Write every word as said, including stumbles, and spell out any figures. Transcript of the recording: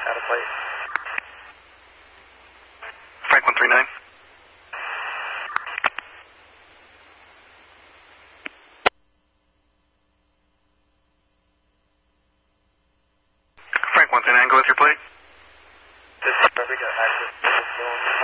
Out of plate. Frank one three nine. Frank one three nine, go with your plate. This is where we got access to this phone.